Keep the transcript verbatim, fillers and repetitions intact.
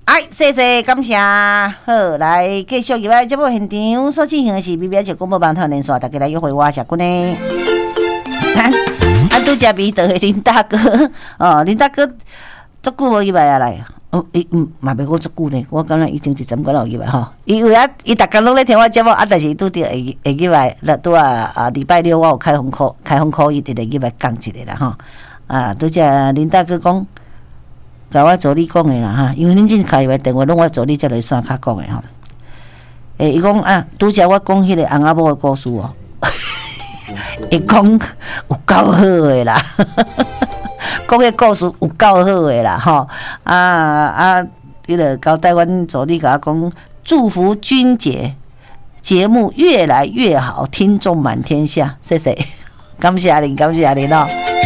哎，谢谢，感谢。好，来继续入来节目现场所进行的是 B B S 广播网台连线，大家来约会我小姑呢。啊，拄则味道的林大哥，哦，林大哥足久无入来啊来。哦，伊嗯嘛袂讲足久呢，我感觉已经一阵个有入来吼。伊有啊，伊逐工拢咧听我节目啊，但是拄着会会入来，那拄啊啊礼拜六我有开放课，开放课伊直直入来讲一个啦吼。啊，拄则林大哥讲。甲我助理讲的啦哈，因为恁真开的电话拢我助理才来线卡讲的吼。诶，伊讲啊，拄则我讲迄个翁仔某的故事哦，伊讲有够好的啦，讲个故事有够好的啦吼。啊啊，伊个交代阮助理甲我讲，祝福君姐节目越来越好，听众满天下，谢谢，感谢您，感谢您哦。